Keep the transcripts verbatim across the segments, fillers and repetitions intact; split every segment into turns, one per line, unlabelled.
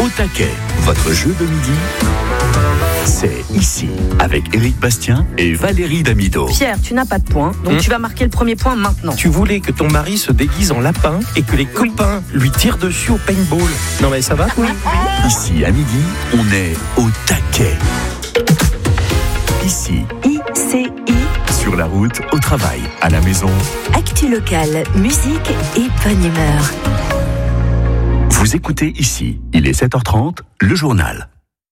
Au taquet, votre jeu de midi, c'est ici, avec Éric Bastien et Valérie Damido.
Pierre, tu n'as pas de points, donc mmh. tu vas marquer le premier point maintenant.
Tu voulais que ton mari se déguise en lapin et que les copains lui tirent dessus au paintball. Non mais ça va?
Oui.
Ici, à midi, on est au taquet. Ici,
I C I.
Sur la route, au travail, à la maison.
Actu locale, musique et bonne humeur.
Vous écoutez ici, il est sept heures trente, le journal.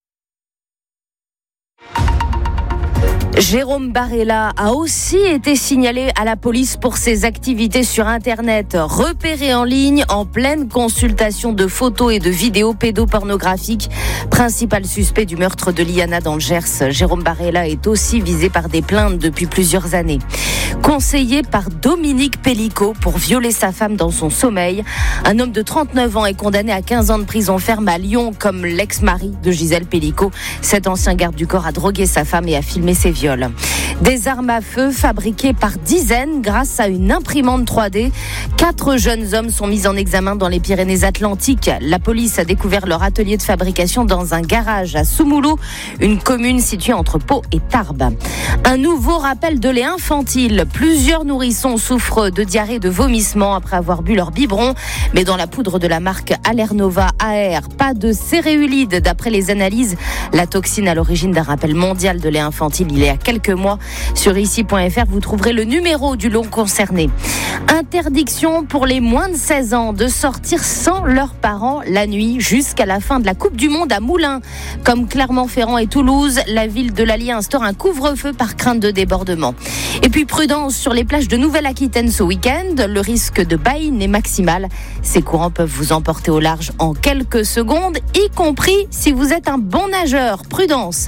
Jérôme Barella a aussi été signalé à la police pour ses activités sur Internet, repéré en ligne en pleine consultation de photos et de vidéos pédopornographiques. Principal suspect du meurtre de Liana dans le Gers, Jérôme Barella est aussi visé par des plaintes depuis plusieurs années. Conseillé par Dominique Pellicot pour violer sa femme dans son sommeil, un homme de trente-neuf ans est condamné à quinze ans de prison ferme à Lyon comme l'ex-mari de Gisèle Pellicot. Cet ancien garde du corps a drogué sa femme et a filmé ses viols. Des armes à feu fabriquées par dizaines grâce à une imprimante trois D. Quatre jeunes hommes sont mis en examen dans les Pyrénées-Atlantiques. La police a découvert leur atelier de fabrication dans un garage à Soumoulou, une commune située entre Pau et Tarbes. Un nouveau rappel de lait infantile. Plusieurs nourrissons souffrent de diarrhée et de vomissements après avoir bu leur biberon. Mais dans la poudre de la marque Allernova A R, pas de céréulide. D'après les analyses, la toxine à l'origine d'un rappel mondial de lait infantile il y a quelques mois. Sur ici point f r, vous trouverez le numéro du lot concerné. Interdiction pour les moins de seize ans de sortir sans leurs parents la nuit jusqu'à la fin de la Coupe du Monde à Moulins. Comme Clermont-Ferrand et Toulouse, la ville de l'Allier instaure un couvre-feu par crainte de débordement. Et puis prudence sur les plages de Nouvelle-Aquitaine ce week-end. Le risque de baïne est maximal. Ces courants peuvent vous emporter au large en quelques secondes, y compris si vous êtes un bon nageur. Prudence.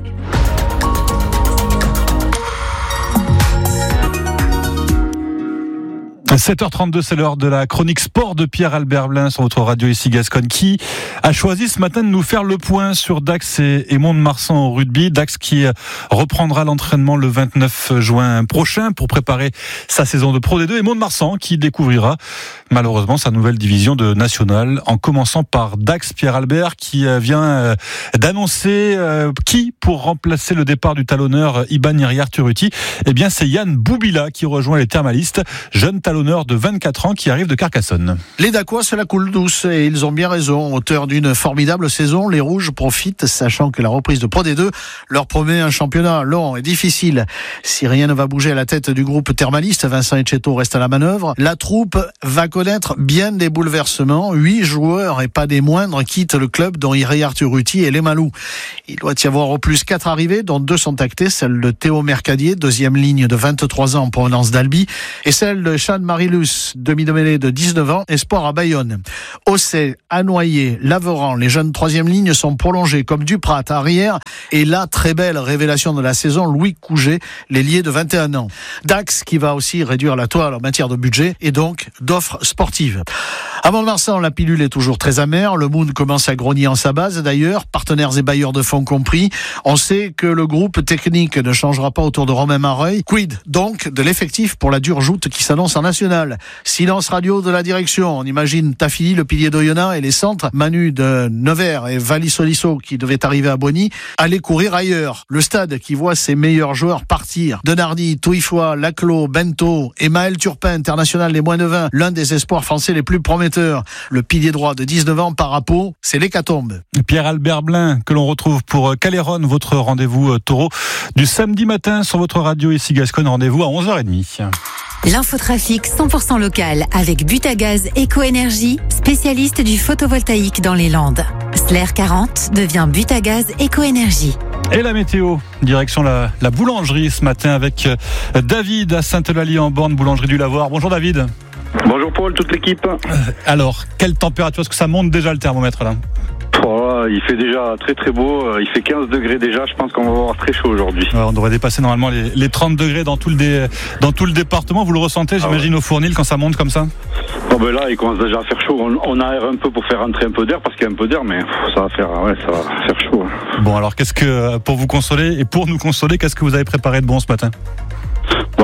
sept heures trente-deux, c'est l'heure de la chronique sport de Pierre-Albert Blin sur votre radio ici Gascogne, qui a choisi ce matin de nous faire le point sur Dax et, et Mont-de-Marsan au rugby. Dax qui reprendra l'entraînement le vingt-neuf juin prochain pour préparer sa saison de Pro D deux, et Mont-de-Marsan qui découvrira malheureusement sa nouvelle division de nationale, en commençant par Dax. Pierre-Albert qui vient d'annoncer qui pour remplacer le départ du talonneur Iban Iriarturuti. Eh bien c'est Yann Boubila qui rejoint les thermalistes, jeune talonneur de vingt-quatre ans qui arrive de Carcassonne.
Les Dacois se la coulent douce et ils ont bien raison. Auteur d'une formidable saison, les Rouges profitent, sachant que la reprise de Pro D deux leur promet un championnat long et difficile. Si rien ne va bouger à la tête du groupe thermaliste, Vincent Etcheto reste à la manœuvre. La troupe va connaître bien des bouleversements. Huit joueurs et pas des moindres quittent le club, dont Iriarturuti et Lemalou. Il doit y avoir au plus quatre arrivées, dont deux sont actées, celle de Théo Mercadier, deuxième ligne de vingt-trois ans en provenance d'Albi, et celle de Sean Marilus, demi de mêlée de dix-neuf ans, espoir à Bayonne. Ossé, Anoyer, Laveran, les jeunes troisième lignes sont prolongés, comme Duprat arrière, et la très belle révélation de la saison, Louis Couget, l'ailier de vingt et un ans. Dax qui va aussi réduire la toile en matière de budget et donc d'offres sportives. À Mont-de-Marsan, la pilule est toujours très amère. Le Moon commence à grogner en sa base d'ailleurs, partenaires et bailleurs de fonds compris. On sait que le groupe technique ne changera pas autour de Romain Mareuil. Quid donc de l'effectif pour la dure joute qui s'annonce en national? Silence radio de la direction. On imagine Tafi, le pilier d'Oyonnax, et les centres, Manu de Nevers et Vali-Solisso qui devaient arriver à Bonny, aller courir ailleurs. Le stade qui voit ses meilleurs joueurs partir. Denardi, Touifoy, Laclos, Bento et Maël Turpin, international des moins de vingt, l'un des espoirs français les plus prometteurs. Le pilier droit de dix-neuf ans par Apo, c'est l'hécatombe.
Pierre-Albert Blin, que l'on retrouve pour Caléron, votre rendez-vous taureau du samedi matin sur votre radio ici Gascogne. Rendez-vous à onze heures trente.
L'infotrafic cent pour cent local avec Butagaz Éco-Énergie, spécialiste du photovoltaïque dans les Landes. Sler quarante devient Butagaz Éco-Énergie.
Et la météo, direction la, la boulangerie ce matin avec David à Sainte-Eulalie-en-Borne, boulangerie du Lavoir. Bonjour David.
Bonjour Paul, toute l'équipe.
Alors, quelle température? Est-ce que ça monte déjà le thermomètre là?
Oh, il fait déjà très très beau, il fait quinze degrés déjà, je pense qu'on va avoir très chaud aujourd'hui.
Ouais, on devrait dépasser normalement les, les trente degrés dans tout, le dé, dans tout le département. Vous le ressentez, j'imagine, ah ouais. Au Fournil quand ça monte comme ça?
Oh ben là, il commence déjà à faire chaud. On, on aère un peu pour faire rentrer un peu d'air parce qu'il y a un peu d'air, mais ça va faire, ouais, ça va faire chaud.
Bon, alors qu'est-ce que, pour vous consoler et pour nous consoler, qu'est-ce que vous avez préparé de bon ce matin?
Bon alors nous,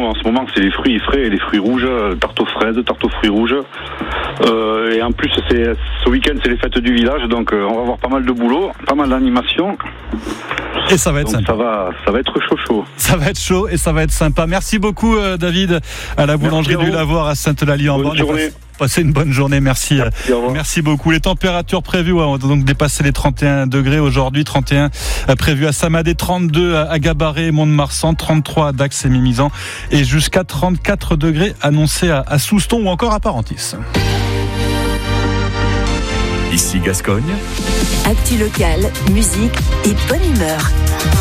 en ce moment, c'est les fruits frais et les fruits rouges, tarte aux fraises, tarte aux fruits rouges. Euh, et en plus, c'est, ce week-end, c'est les fêtes du village, donc euh, on va avoir pas mal de boulot, pas mal d'animation.
Et ça va être
donc
sympa.
Ça va, ça va être chaud chaud.
Ça va être chaud et ça va être sympa. Merci beaucoup euh, David, à la boulangerie du Lavoir à Sainte-Eulalie-en-Born.
Bonne journée.
Passez une bonne journée, merci.
Merci,
merci beaucoup. Les températures prévues ouais, ont donc dépassé les trente et un degrés aujourd'hui, trente et un prévus à Samadé, trente-deux à Gabarret et Mont-de-Marsan, trente-trois à Dax et Mimizan et jusqu'à trente-quatre degrés annoncés à, à Souston ou encore à Parentis.
Ici Gascogne.
Actu locale, musique et bonne humeur.